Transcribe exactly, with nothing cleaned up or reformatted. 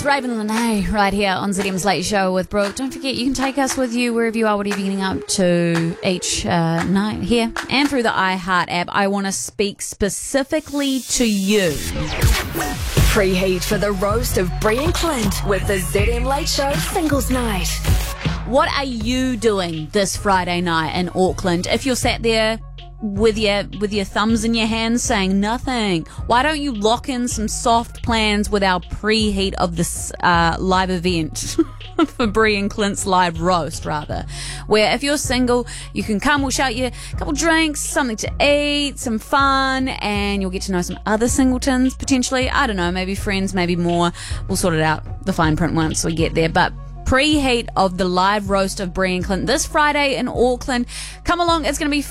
It's Raven Lene right here on Z M's Late Show with Brooke. Don't forget, you can take us with you wherever you are, whatever you're getting up to each uh, night here and through the iHeart app. I want to speak specifically to you. Preheat for the roast of Brie and Clint with the Z M Late Show Singles Night. What are you doing this Friday night in Auckland? If you're sat there with your with your thumbs in your hands saying nothing, why don't you lock in some soft plans with our preheat of this uh, live event for Brie and Clint's live roast, rather, where if you're single, you can come, we'll shout you a couple drinks, something to eat, some fun, and you'll get to know some other singletons, potentially. I don't know, maybe friends, maybe more. We'll sort it out, the fine print, once we get there. But preheat of the live roast of Brie and Clint this Friday in Auckland. Come along, it's going to be